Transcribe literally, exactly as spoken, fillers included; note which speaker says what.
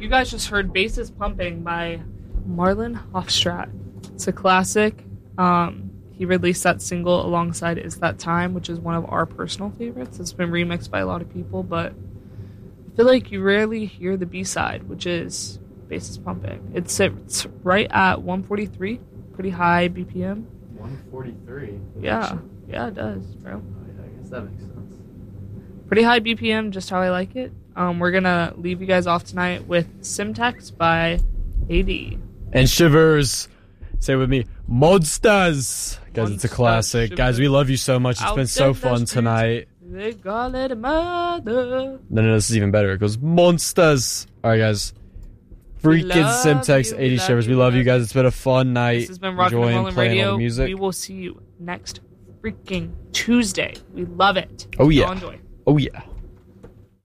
Speaker 1: You guys just heard Bases Pumping by Marlon Hofstraat. It's a classic. Um, he released that single alongside Is That Time, which is one of our personal favorites. It's been remixed by a lot of people, but I feel like you rarely hear the B-side, which is Bases Pumping. It sits right at one forty-three, pretty high B P M.
Speaker 2: one forty-three?
Speaker 1: Yeah, yeah, it does, bro.
Speaker 2: Oh, yeah, I guess that makes sense.
Speaker 1: Pretty high B P M, just how I like it. Um, we're going to leave you guys off tonight with Simtex by A D.
Speaker 3: And Shivers. Say it with me. Monsters. Guys, it's a classic.
Speaker 1: Shivers.
Speaker 3: Guys, we love you so much. It's
Speaker 1: Out
Speaker 3: been so
Speaker 1: in the
Speaker 3: fun
Speaker 1: streets,
Speaker 3: tonight.
Speaker 1: They call it a mother.
Speaker 3: No, no, this is even better. It goes, Monsters. All right, guys.
Speaker 1: We
Speaker 3: Freaking
Speaker 1: love
Speaker 3: Simtex,
Speaker 1: you,
Speaker 3: eighty
Speaker 1: love
Speaker 3: Shivers. We
Speaker 1: you,
Speaker 3: love you
Speaker 1: love
Speaker 3: guys.
Speaker 1: you.
Speaker 3: It's been a fun night.
Speaker 1: This has been Rock and
Speaker 3: Enjoying
Speaker 1: Rollin'
Speaker 3: playing all
Speaker 1: Radio.
Speaker 3: the music.
Speaker 1: We will see you next freaking Tuesday. We love it.
Speaker 3: Oh,
Speaker 1: Y'all
Speaker 3: yeah.
Speaker 1: enjoy.
Speaker 3: Oh, yeah.